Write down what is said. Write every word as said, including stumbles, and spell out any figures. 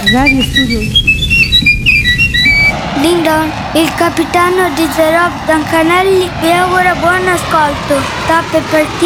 Radio Studio. Ding-dong, il capitano di The Rob Dancanelli vi augura buon ascolto. Tappe per